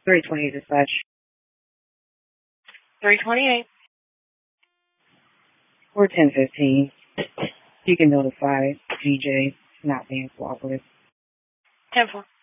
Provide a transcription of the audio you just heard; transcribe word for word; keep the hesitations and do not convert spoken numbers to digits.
three twenty dispatch. three twenty-eight. We're ten fifteen. You can notify G J not being cooperative. ten four.